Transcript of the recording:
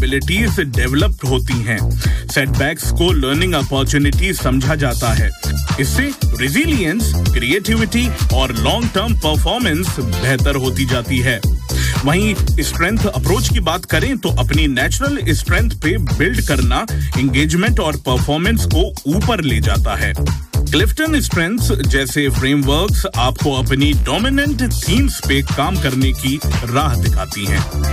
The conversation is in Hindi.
एबिलिटीज डेवलप होती हैं। सेटबैक्स को लर्निंग अपॉर्चुनिटी समझा जाता है। इससे रेजिलियंस, क्रिएटिविटी और लॉन्ग टर्म परफॉर्मेंस बेहतर होती जाती है। वहीं स्ट्रेंथ अप्रोच की बात करें तो अपनी नेचुरल स्ट्रेंथ पे बिल्ड करना एंगेजमेंट और परफॉर्मेंस को ऊपर ले जाता है। क्लिफ्टन स्ट्रेंथ्स जैसे फ्रेमवर्क्स आपको अपनी डोमिनेंट थीम्स पे काम करने की राह दिखाती हैं।